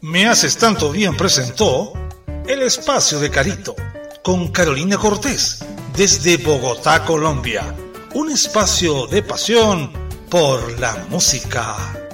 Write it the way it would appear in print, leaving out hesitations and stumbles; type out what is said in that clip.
Me haces tanto bien presentó El Espacio de Carito con Carolina Cortés desde Bogotá, Colombia. Un espacio de pasión por la música.